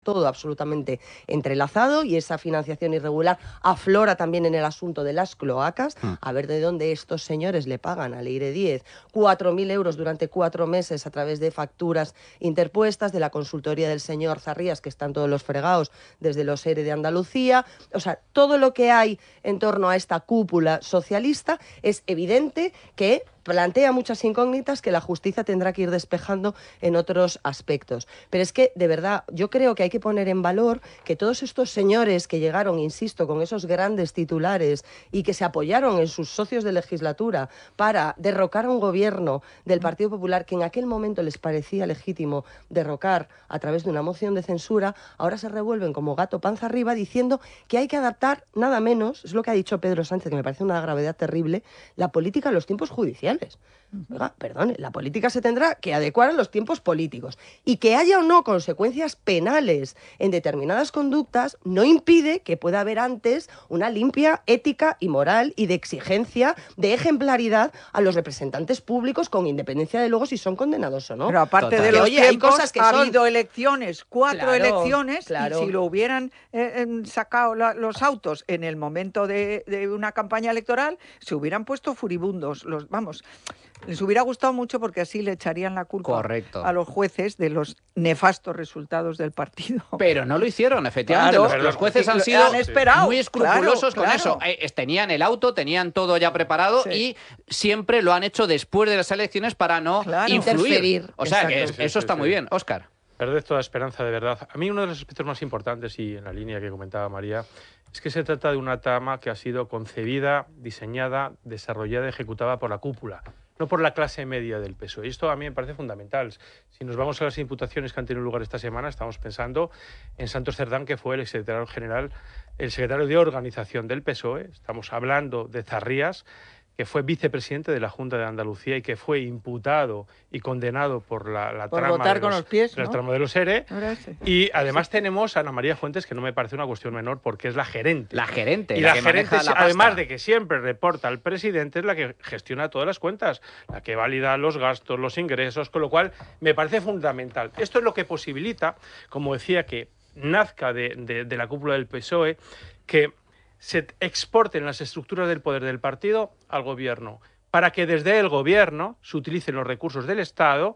todo absolutamente entrelazado y esa financiación irregular aflora también en el asunto de las cloacas. A ver de dónde estos señores le pagan a Leire Díez 4.000 euros durante 4 meses a través de facturas interpuestas de la consultoría del señor Zarrías, que están todos los fregados desde los ERE de Andalucía. O sea, todo lo que hay en torno a esta cúpula socialista es evidente que plantea muchas incógnitas que la justicia tendrá que ir despejando en otros aspectos. Pero es que, de verdad, yo creo que hay que poner en valor que todos estos señores que llegaron, insisto, con esos grandes titulares y que se apoyaron en sus socios de legislatura para derrocar a un gobierno del Partido Popular que en aquel momento les parecía legítimo derrocar a través de una moción de censura, ahora se revuelven como gato panza arriba diciendo que hay que adaptar nada menos, es lo que ha dicho Pedro Sánchez, que me parece una gravedad terrible, la política a los tiempos judiciales. Oiga, perdone, la política se tendrá que adecuar a los tiempos políticos y que haya o no consecuencias penales en determinadas conductas no impide que pueda haber antes una limpia ética y moral y de exigencia de ejemplaridad a los representantes públicos con independencia de luego si son condenados o no. Pero aparte Total. de los Oye, hay tiempos, cosas que ha son... habido elecciones, 4 Claro, elecciones, claro. y si lo hubieran sacado los autos en el momento de una campaña electoral, se hubieran puesto furibundos. Les hubiera gustado mucho porque así le echarían la culpa Correcto. a los jueces de los nefastos resultados del partido. Pero no lo hicieron, efectivamente. Claro, los jueces han lo sido han esperado, muy escrupulosos claro, con eso. claro. Tenían el auto, tenían todo ya preparado Sí. y siempre lo han hecho después de las elecciones para no Claro. influir. Interferir. O sea, que Exacto. eso está muy bien. Óscar. Perdés toda esperanza, de verdad. A mí uno de los aspectos más importantes, y en la línea que comentaba María, es que se trata de una trama que ha sido concebida, diseñada, desarrollada, ejecutada por la cúpula, no por la clase media del PSOE. Y esto a mí me parece fundamental. Si nos vamos a las imputaciones que han tenido lugar esta semana, estamos pensando en Santos Cerdán, que fue el secretario general, el secretario de organización del PSOE. Estamos hablando de Zarrías, que fue vicepresidente de la Junta de Andalucía y que fue imputado y condenado por la Por trama votar de con los pies, la ¿no? trama de los ERE. Ahora sí. Y además tenemos a Ana María Fuentes, que no me parece una cuestión menor porque es la gerente. La gerente. Y la que gerente, maneja la pasta. además de que siempre reporta al presidente, es la que gestiona todas las cuentas, la que valida los gastos, los ingresos, con lo cual me parece fundamental. Esto es lo que posibilita, como decía, que nazca de la cúpula del PSOE, que se exporten las estructuras del poder del partido al gobierno, para que desde el gobierno se utilicen los recursos del Estado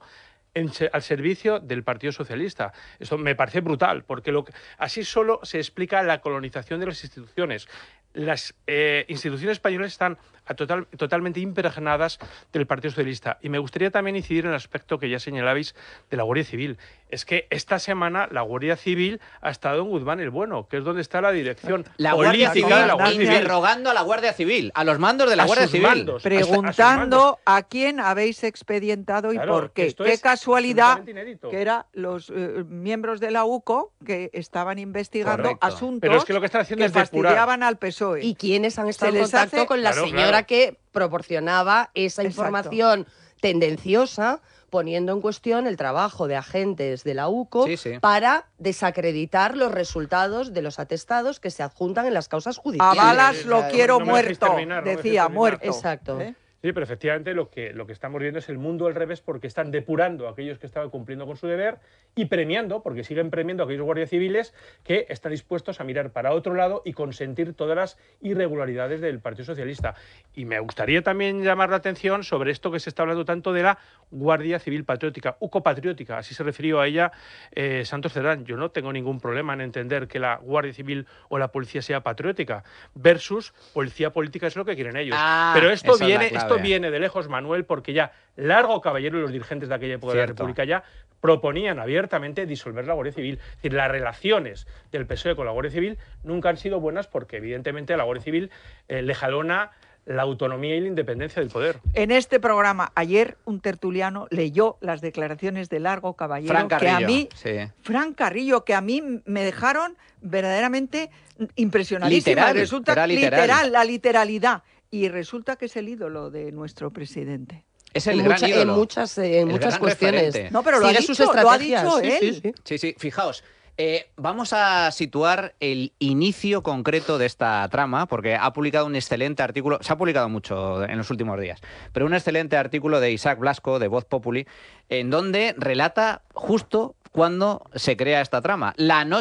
al servicio del Partido Socialista. Eso me parece brutal, porque así solo se explica la colonización de las instituciones. Las instituciones españolas están totalmente impregnadas del Partido Socialista. Y me gustaría también incidir en el aspecto que ya señalabais de la Guardia Civil. Es que esta semana la Guardia Civil ha estado en Guzmán el Bueno, que es donde está la dirección política de la Guardia Civil. Interrogando a la Guardia Civil, a los mandos de la Guardia Civil. Mandos, Preguntando a quién habéis expedientado y Claro, por qué. esto Qué es casualidad absolutamente inédito. que eran los miembros de la UCO que estaban investigando Correcto. asuntos Pero es que lo que están haciendo que es depurar. fastidiaban al PSOE. ¿Y quiénes han estado Se en les contacto hace- con la Claro, señora claro. que proporcionaba esa Exacto. información tendenciosa, poniendo en cuestión el trabajo de agentes de la UCO Sí, sí. para desacreditar los resultados de los atestados que se adjuntan en las causas judiciales? A balas lo quiero no me dejéis muerto, terminar, no me dejéis decía, terminar. muerto. Exacto. ¿Eh? Sí, pero efectivamente lo que estamos viendo es el mundo al revés, porque están depurando a aquellos que estaban cumpliendo con su deber y premiando, porque siguen premiando a aquellos guardias civiles que están dispuestos a mirar para otro lado y consentir todas las irregularidades del Partido Socialista. Y me gustaría también llamar la atención sobre esto que se está hablando tanto de la Guardia Civil Patriótica, UCO Patriótica, así se refirió a ella Santos Cerdán. Yo no tengo ningún problema en entender que la Guardia Civil o la policía sea patriótica versus policía política, es lo que quieren ellos. Pero esa es la esto clave. viene de lejos, Manuel, porque ya Largo Caballero y los dirigentes de aquella época de la Cierto. República ya proponían abiertamente disolver la Guardia Civil. Es decir, las relaciones del PSOE con la Guardia Civil nunca han sido buenas porque, evidentemente, a la Guardia Civil le jalona la autonomía y la independencia del poder. En este programa, ayer, un tertuliano leyó las declaraciones de Largo Caballero, Fran que a Carrillo, mí, sí. Fran Carrillo, que a mí me dejaron verdaderamente impresionadísima. Literal, Resulta era literal. la literalidad. Y resulta que es el ídolo de nuestro presidente. Es el En, gran ídolo. en muchas El muchas gran cuestiones. referente. No, pero lo ha Sigue dicho, sus estrategias. lo ha dicho Sí, él. sí, sí. Sí, sí, fijaos. Vamos a situar el inicio concreto de esta trama, porque ha publicado un excelente artículo, se ha publicado mucho en los últimos días, pero un excelente artículo de Isaac Blasco, de Voz Populi, en donde relata justo cuándo se crea esta trama. La noche